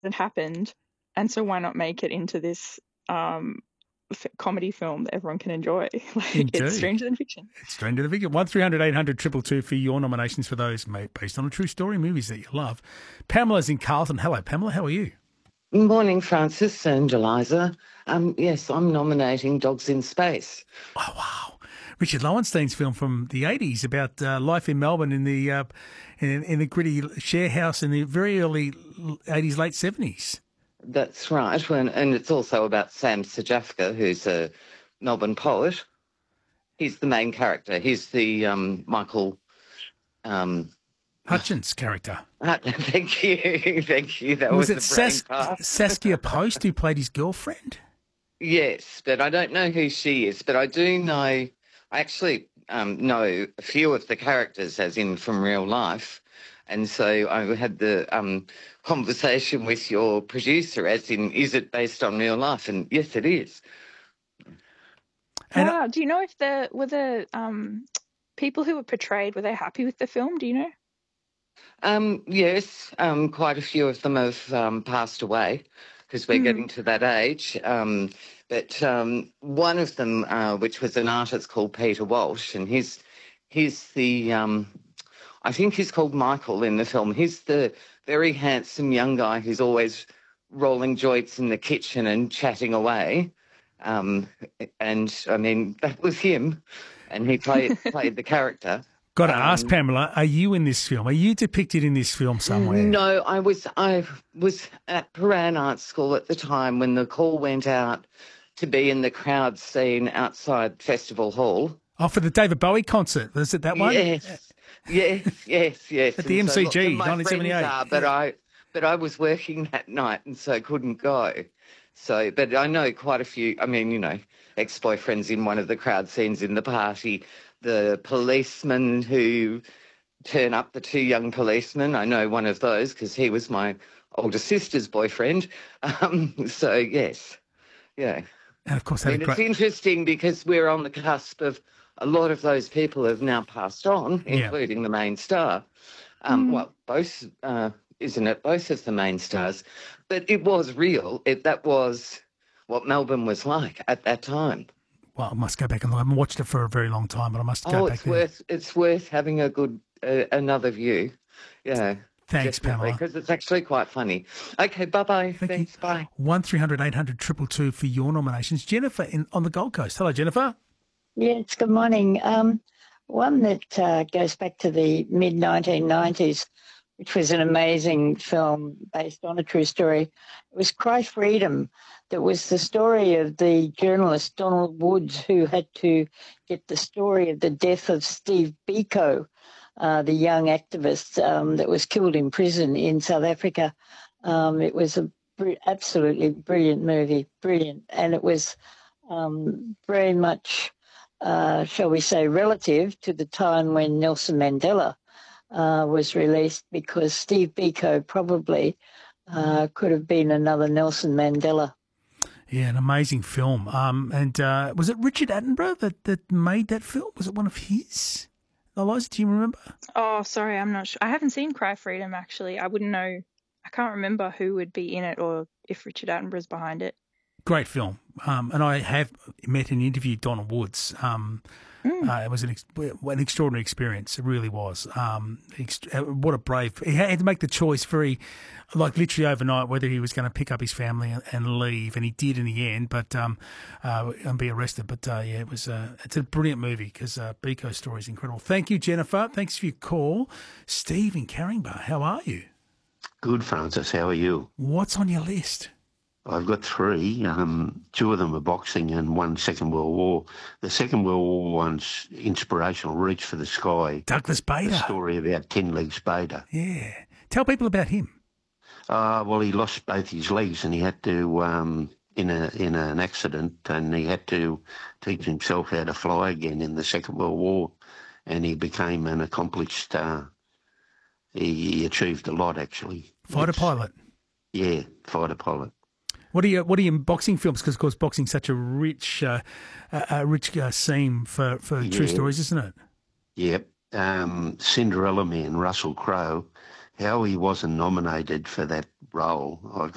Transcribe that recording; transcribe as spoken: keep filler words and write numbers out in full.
that happened, and so why not make it into this um, f- comedy film that everyone can enjoy? Like it's Indeed. stranger than fiction. It's stranger than fiction. one three hundred eight hundred two two two for your nominations for those made based on a true story movies that you love. Pamela's in Carlton. Hello, Pamela. How are you? Morning, Francis and Eliza. Um, yes, I'm nominating Dogs in Space. Oh, wow. Richard Lowenstein's film from the eighties about uh, life in Melbourne in the uh, in, in the gritty share house in the very early eighties, late seventies. That's right, and, and it's also about Sam Sajafka, who's a Melbourne poet. He's the main character. He's the um, Michael... Um, Hutchins character. Uh, thank you, thank you. That was, was, it the brain Sas- part. Saskia Post who played his girlfriend? Yes, but I don't know who she is. But I do know. I actually um, know a few of the characters, as in from real life, and so I had the um, conversation with your producer, as in, is it based on real life? And yes, it is. And Wow. Do you know if the were the um, people who were portrayed, were they happy with the film? Do you know? Um, yes, um, quite a few of them have um, passed away because we're Mm. getting to that age. Um, but um, one of them, uh, which was an artist called Peter Walsh, and he's he's the um, I think he's called Michael in the film. He's the very handsome young guy who's always rolling joints in the kitchen and chatting away. Um, and I mean, that was him, and he played played the character. Got to Um, ask, Pamela, are you in this film? Are you depicted in this film somewhere? No, I was I was at Paran Art School at the time when the call went out to be in the crowd scene outside Festival Hall. Oh, for the David Bowie concert. Was it that one? Yes, yes, yes, yes. At the And so M C G, lots of my nineteen seventy-eight. friends are, but Yeah. I but I was working that night and so couldn't go. So, but I know quite a few. I mean, you know, ex-boyfriends in one of the crowd scenes in the party. The policeman who turn up, the two young policemen. I know one of those because he was my older sister's boyfriend. Um, so, yes, yeah. And of course, I had a mean, it's great... interesting because we're on the cusp of a lot of those people have now passed on, Yeah. including the main star. Um, Mm. Well, both, uh, isn't it? Both of the main stars. But it was real. It, that was what Melbourne was like at that time. Well, I must go back and look. I haven't watched it for a very long time, but I must go Oh, back it's there. worth it's worth having a good uh, another view. Yeah. Thanks, Pamela. Because it's actually quite funny. Okay, bye-bye. Thank Thanks, you. bye. one three hundred eight hundred two two two for your nominations. Jennifer in, on the Gold Coast. Hello, Jennifer. Yes, good morning. Um, one that uh, goes back to the mid nineteen nineties, which was an amazing film based on a true story. It was Cry Freedom. That was the story of the journalist Donald Woods, who had to get the story of the death of Steve Biko, uh, the young activist um, that was killed in prison in South Africa. Um, it was a br- absolutely brilliant movie, brilliant. And it was um, very much... Uh, shall we say, relative to the time when Nelson Mandela uh, was released, because Steve Biko probably uh, could have been another Nelson Mandela. Yeah, an amazing film. Um, and uh, was it Richard Attenborough that, that made that film? Was it one of his? Eliza, do you remember? Oh, sorry, I'm not sure. I haven't seen Cry Freedom, actually. I wouldn't know. I can't remember who would be in it or if Richard Attenborough's behind it. Great film. Um, and I have met and interviewed Donald Woods. Um, Mm. uh, it was an, ex- an extraordinary experience. It really was. Um, ext- uh, what a brave... He had to make the choice very, like literally overnight, whether he was going to pick up his family and, and leave, and he did in the end, but um, uh, and be arrested. But uh, yeah, it was. Uh, it's a brilliant movie because uh, Biko's story is incredible. Thank you, Jennifer. Thanks for your call. Steve in Caringbah, how are you? Good, Francis. How are you? What's on your list? I've got three. Um, two of them are boxing and one Second World War. The Second World War one's inspirational, Reach for the Sky. Douglas Bader. The story about Ten Legs Bader. Yeah. Tell people about him. Uh, well, he lost both his legs and he had to, um, in a in an accident, and he had to teach himself how to fly again in the Second World War. And he became an accomplished, uh, he, he achieved a lot, actually. Fighter It's- pilot. Yeah, fighter pilot. What are you? What are you in boxing films? Because of course, boxing's such a rich, uh, a rich uh, scene for, for true Yeah. stories, isn't it? Yep. Um, Cinderella Man, Russell Crowe, how he wasn't nominated for that role, I